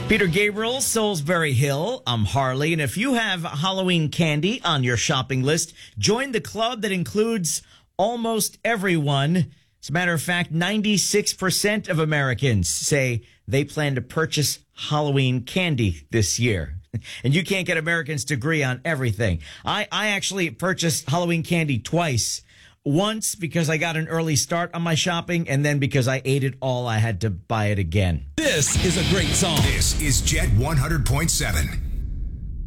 Peter Gabriel, Salisbury Hill. I'm Harley. And if you have Halloween candy on your shopping list, join the club that includes almost everyone. As a matter of fact, 96% of Americans say they plan to purchase Halloween candy this year. And you can't get Americans to agree on everything. I actually purchased Halloween candy twice. Once because I got an early start on my shopping, and then because I ate it all, I had to buy it again. This is a great song. This is Jet 100.7.